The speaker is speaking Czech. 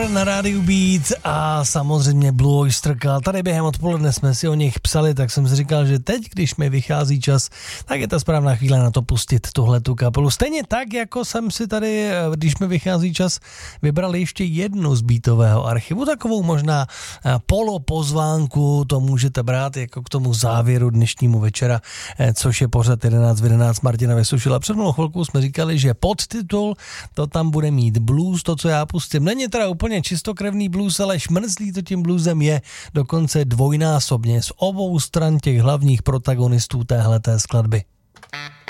Na rádiu Beat a samozřejmě Blue Oyster Cult. Tady během odpoledne jsme si o nich psali, tak jsem si říkal, že teď, když mi vychází čas, tak je ta správná chvíle na to pustit tuhletu kapelu. Stejně tak, jako jsem si tady, když mi vychází čas, vybral ještě jednu z beatového archivu, takovou možná polopozvánku, to můžete brát jako k tomu závěru dnešnímu večera, což je pořad 11 v 11 Martina Vysušila. Před mnou chvilku jsme říkali, že podtitul to tam bude mít blues, to, co já pustím. Není teda úplně čistokrevný blues, ale šmrzlý to tím bluesem je dokonce dvojnásobně z obou stran těch hlavních protagonistů téhleté skladby.